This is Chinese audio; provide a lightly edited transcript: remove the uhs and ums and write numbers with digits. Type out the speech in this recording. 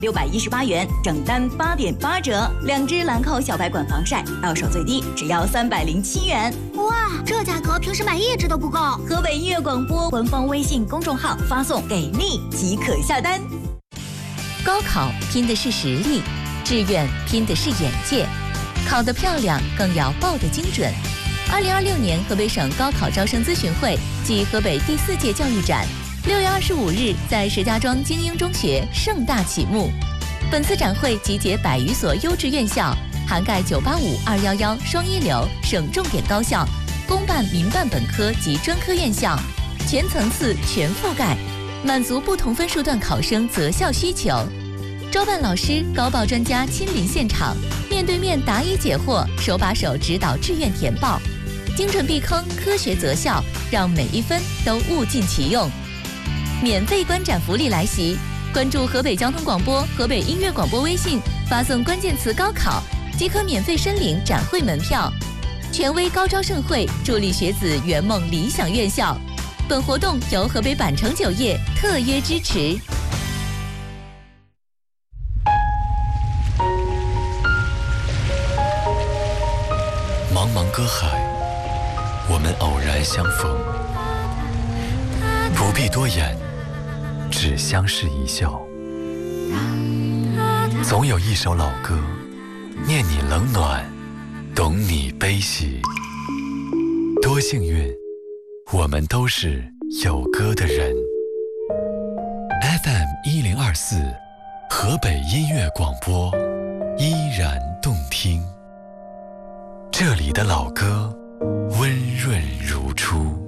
618元，整单8.8折，2支兰蔻小白管防晒，到手最低只要307元。 哇，这价格平时买1支都不够。 河北音乐广播官方微信公众号发送"给力"即可下单。 高考拼的是实力，志愿拼的是眼界，考得漂亮更要报得精准。2026年河北省高考招生咨询会暨河北第4届教育展6月25日在石家庄精英中学盛大启幕。本次展会集结100余所优质院校，涵盖985、211双一流省重点高校、公办、民办本科及专科院校，全层次、全覆盖，满足不同分数段考生择校需求。招办老师、高报专家亲临现场，面对面答疑解惑，手把手指导志愿填报，精准避坑，科学择校，让每一分都物尽其用。免费观展福利来袭，关注河北交通广播、河北音乐广播微信，发送关键词"高考"即可免费申领展会门票。权威高招盛会，助力学子圆梦理想院校。本活动由河北百城酒业特约支持。 茫茫歌海，我们偶然相逢，不必多言，只相视一笑。总有一首老歌，念你冷暖，懂你悲喜。多幸运，我们都是有歌的人。FM 1024，河北音乐广播，依然动听。这里的老歌温润如初。